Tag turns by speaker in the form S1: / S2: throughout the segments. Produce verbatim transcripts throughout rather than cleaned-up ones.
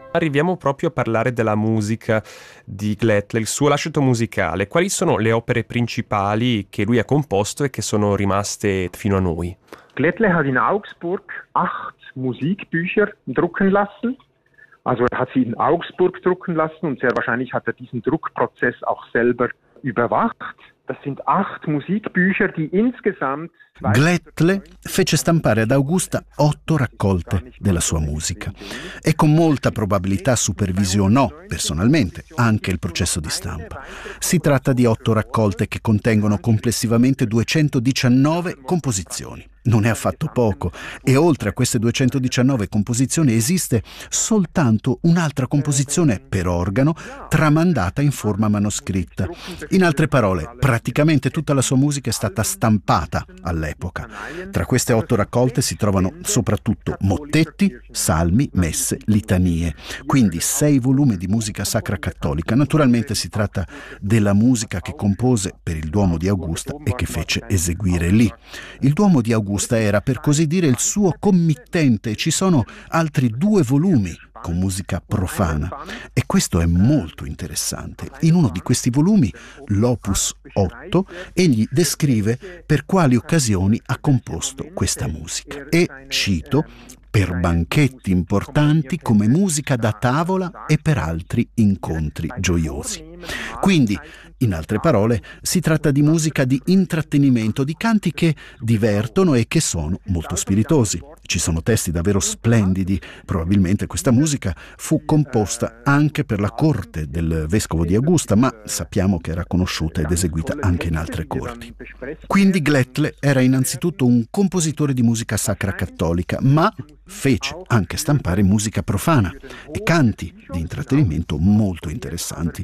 S1: Arriviamo proprio a parlare della musica di Glättle, il suo lascito musicale. Quali sono le opere principali che lui ha composto e che sono rimaste fino a noi?
S2: Glättle hat in Augsburg acht Musikbücher drucken lassen. Also er hat sie in Augsburg drucken lassen und sehr wahrscheinlich hat er diesen Druckprozess auch selber überwacht. Das sind acht Musikbücher, die insgesamt...
S3: Glättle fece stampare ad Augusta otto raccolte della sua musica e con molta probabilità supervisionò personalmente anche il processo di stampa. Si tratta di otto raccolte che contengono complessivamente duecentodiciannove composizioni. Non è affatto poco, e oltre a queste duecentodiciannove composizioni esiste soltanto un'altra composizione per organo tramandata in forma manoscritta. In altre parole, praticamente tutta la sua musica è stata stampata all'epoca. Tra queste otto raccolte si trovano soprattutto mottetti, salmi, messe, litanie. Quindi sei volumi di musica sacra cattolica. Naturalmente si tratta della musica che compose per il Duomo di Augusta e che fece eseguire lì. Il Duomo di Augusta era per così dire il suo committente. Ci sono altri due volumi con musica profana e questo è molto interessante. In uno di questi volumi, l'opus otto, egli descrive per quali occasioni ha composto questa musica e, cito, per banchetti importanti come musica da tavola e per altri incontri gioiosi. Quindi, in altre parole, si tratta di musica di intrattenimento, di canti che divertono e che sono molto spiritosi. Ci sono testi davvero splendidi. Probabilmente questa musica fu composta anche per la corte del vescovo di Augusta, ma sappiamo che era conosciuta ed eseguita anche in altre corti. Quindi Glättle era innanzitutto un compositore di musica sacra cattolica, ma fece anche stampare musica profana e canti di intrattenimento molto interessanti.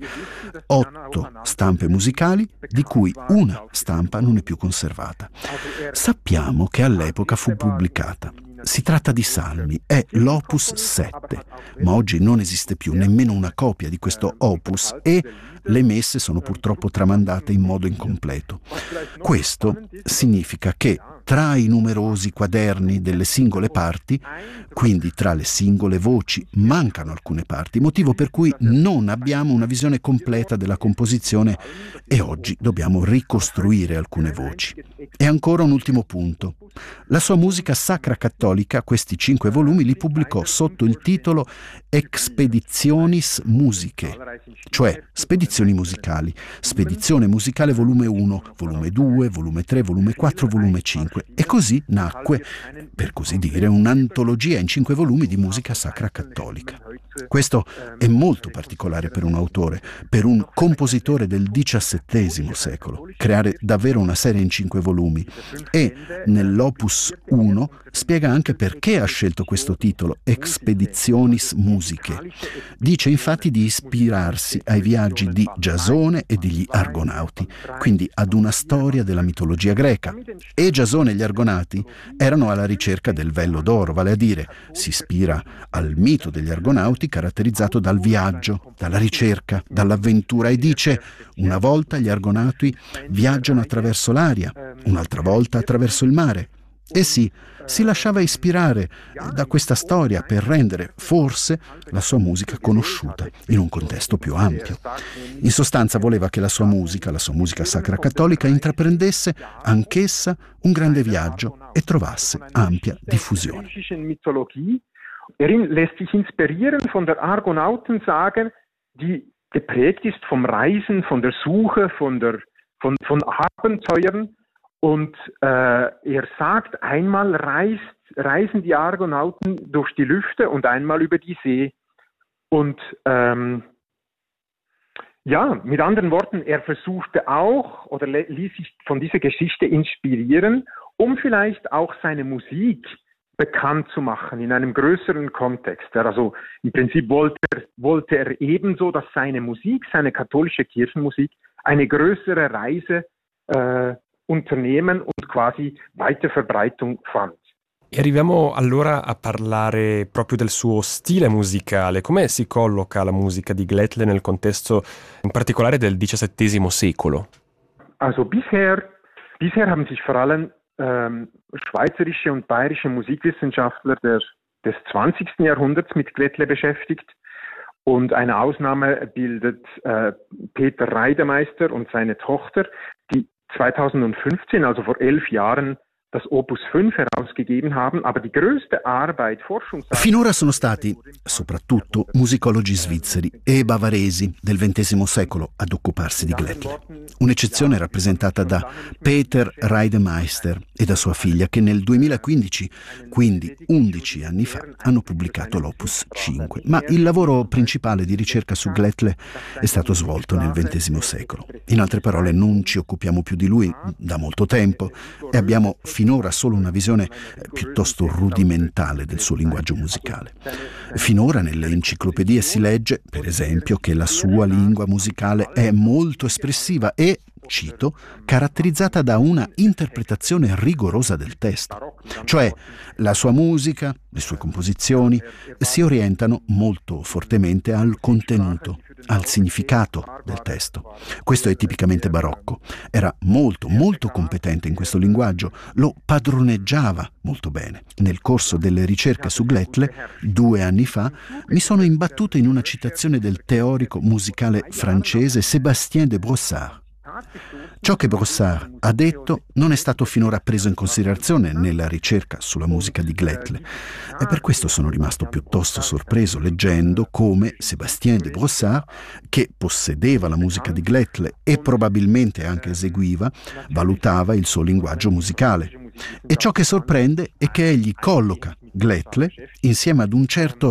S3: Otto stampe musicali, di cui una stampa non è più conservata. Sappiamo che all'epoca fu pubblicata. Si tratta di salmi, è l'opus sette, ma oggi non esiste più nemmeno una copia di questo opus e le messe sono purtroppo tramandate in modo incompleto. Questo significa che tra i numerosi quaderni delle singole parti, quindi tra le singole voci, mancano alcune parti, motivo per cui non abbiamo una visione completa della composizione e oggi dobbiamo ricostruire alcune voci. E ancora un ultimo punto. La sua musica sacra cattolica, questi cinque volumi, li pubblicò sotto il titolo Expeditionis Musicae, cioè spedizioni musicali, spedizione musicale volume uno, volume due, volume tre, volume quattro, volume cinque. E così nacque, per così dire, un'antologia in cinque volumi di musica sacra cattolica. Questo è molto particolare per un autore, per un compositore del diciassettesimo secolo, creare davvero una serie in cinque volumi. E nell'opus uno spiega anche perché ha scelto questo titolo, Expeditionis Musicae. Dice infatti di ispirarsi ai viaggi di Giasone e degli Argonauti, quindi ad una storia della mitologia greca. E Giasone e gli Argonauti erano alla ricerca del vello d'oro, vale a dire, si ispira al mito degli Argonauti caratterizzato dal viaggio, dalla ricerca, dall'avventura e dice: una volta gli Argonauti viaggiano attraverso l'aria, un'altra volta attraverso il mare. E sì, si lasciava ispirare da questa storia per rendere forse la sua musica conosciuta in un contesto più ampio. In sostanza voleva che la sua musica, la sua musica sacra cattolica, intraprendesse anch'essa un grande viaggio e trovasse ampia diffusione.
S2: Er lässt sich inspirieren von der Argonautensaga, die geprägt ist vom Reisen, von der Suche, von, der, von, von Abenteuern. Und äh, er sagt, einmal reist, reisen die Argonauten durch die Lüfte und einmal über die See. Und ähm, ja, mit anderen Worten, er versuchte auch oder ließ sich von dieser Geschichte inspirieren, um vielleicht auch seine Musik bekannt zu machen in einem größeren Kontext. Also im Prinzip wollte er, wollte er ebenso, dass seine Musik, seine katholische Kirchenmusik, eine größere Reise äh, unternehmen und quasi weite Verbreitung fand.
S1: E arriviamo allora a parlare proprio del suo stile musicale. Come si colloca la musica di Glättle nel contesto in particolare del diciassettesimo secolo?
S2: Also bisher, bisher haben sich vor allem ähm, schweizerische und bayerische Musikwissenschaftler der, des zwanzigsten Jahrhunderts mit Glättle beschäftigt. Und eine Ausnahme bildet äh, Peter Reidemeister und seine Tochter, die zweitausendfünfzehn, also vor elf Jahren, das Opus fünf herausgegeben haben, aber die größte Arbeit, Forschungsarbeit...
S3: Finora sono stati soprattutto musicologi svizzeri e bavaresi del ventesimo secolo ad occuparsi di Glättle. Un'eccezione rappresentata da Peter Reidemeister e da sua figlia, che nel duemilaquindici, quindi undici anni fa, hanno pubblicato l'Opus cinque. Ma il lavoro principale di ricerca su Glättle è stato svolto nel ventesimo secolo. In altre parole, non ci occupiamo più di lui da molto tempo e abbiamo finora solo una visione piuttosto rudimentale del suo linguaggio musicale. Finora nelle enciclopedie si legge, per esempio, che la sua lingua musicale è molto espressiva e, cito, caratterizzata da una interpretazione rigorosa del testo. Cioè, la sua musica, le sue composizioni si orientano molto fortemente al contenuto, al significato del testo. Questo è tipicamente barocco. Era molto, molto competente in questo linguaggio, lo padroneggiava molto bene. Nel corso delle ricerche su Glättle, due anni fa, mi sono imbattuto in una citazione del teorico musicale francese Sébastien de Brossard. Ciò che Brossard ha detto non è stato finora preso in considerazione nella ricerca sulla musica di Glättle e per questo sono rimasto piuttosto sorpreso leggendo come Sébastien de Brossard, che possedeva la musica di Glättle e probabilmente anche eseguiva, valutava il suo linguaggio musicale. E ciò che sorprende è che egli colloca Glättle insieme ad un certo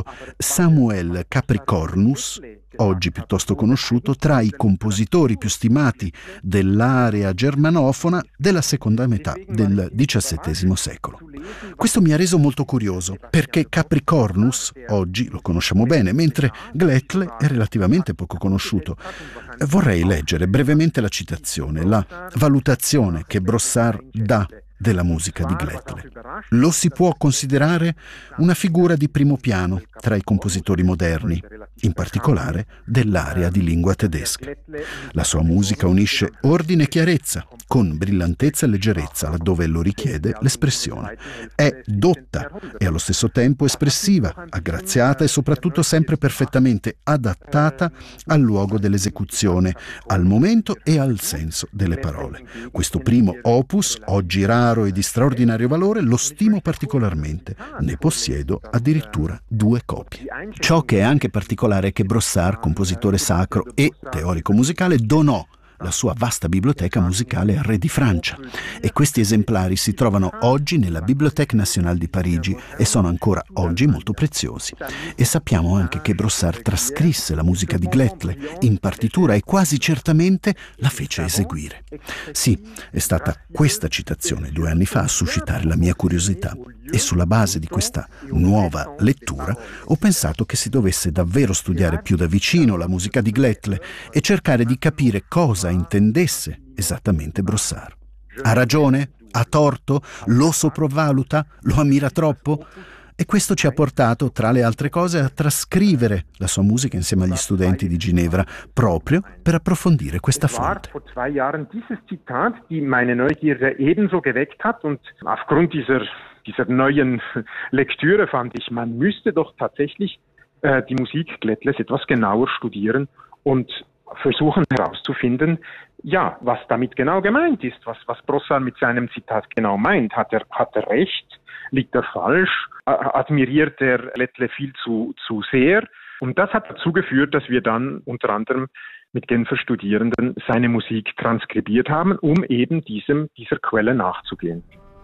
S3: Samuel Capricornus, oggi piuttosto conosciuto, tra i compositori più stimati dell'area germanofona della seconda metà del diciassettesimo secolo. Questo mi ha reso molto curioso, perché Capricornus oggi lo conosciamo bene, mentre Glättle è relativamente poco conosciuto. Vorrei leggere brevemente la citazione, la valutazione che Brossard dà della musica di Glättle. Lo si può considerare una figura di primo piano tra i compositori moderni, in particolare dell'area di lingua tedesca. La sua musica unisce ordine e chiarezza, con brillantezza e leggerezza, laddove lo richiede l'espressione. È dotta e allo stesso tempo espressiva, aggraziata e soprattutto sempre perfettamente adattata al luogo dell'esecuzione, al momento e al senso delle parole. Questo primo opus, oggi raro e di straordinario valore, lo stimo particolarmente. Ne possiedo addirittura due copie. Ciò che è anche particolare è che Brossard, compositore sacro e teorico musicale, donò la sua vasta biblioteca musicale al re di Francia e questi esemplari si trovano oggi nella Bibliothèque Nationale di Parigi e sono ancora oggi molto preziosi. E sappiamo anche che Brossard trascrisse la musica di Glättle in partitura e quasi certamente la fece eseguire. Sì, è stata questa citazione due anni fa a suscitare la mia curiosità e sulla base di questa nuova lettura ho pensato che si dovesse davvero studiare più da vicino la musica di Glättle e cercare di capire cosa intendesse esattamente Brossard. Ha ragione? Ha torto? Lo sopravvaluta? Lo ammira troppo? E questo ci ha portato, tra le altre cose, a trascrivere la sua musica insieme agli studenti di Ginevra, proprio per approfondire questa fonte.
S2: Vor zwei Jahren dieses Zitat, die meine Neugierde ebenso geweckt hat, und aufgrund dieser, dieser neuen Lektüre fand ich, man müsste doch tatsächlich äh, die Musik Glättles etwas genauer studieren und versuchen herauszufinden, ja, was damit genau gemeint ist, was, was Brossard mit seinem Zitat genau meint. Hat er, hat er recht? Liegt er falsch? Admiriert er Glättle viel zu, zu sehr? Und das hat dazu geführt, dass wir dann unter anderem mit Genfer Studierenden seine Musik transkribiert haben, um eben diesem, dieser Quelle nachzugehen.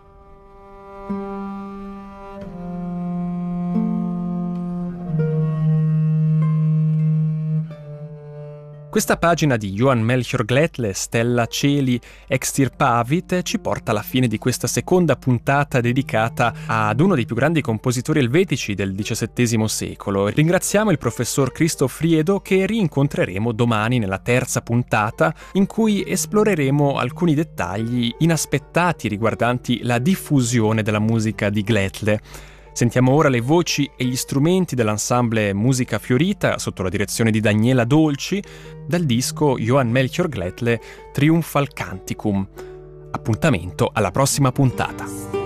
S1: Questa pagina di Johann Melchior Glättle, Stella Celi Extirpavit, ci porta alla fine di questa seconda puntata dedicata ad uno dei più grandi compositori elvetici del diciassettesimo secolo. Ringraziamo il professor Christoph Friedo, che rincontreremo domani nella terza puntata, in cui esploreremo alcuni dettagli inaspettati riguardanti la diffusione della musica di Glättle. Sentiamo ora le voci e gli strumenti dell'ensemble Musica Fiorita sotto la direzione di Daniela Dolci dal disco Johann Melchior Glättle Triumphal Canticum. Appuntamento alla prossima puntata.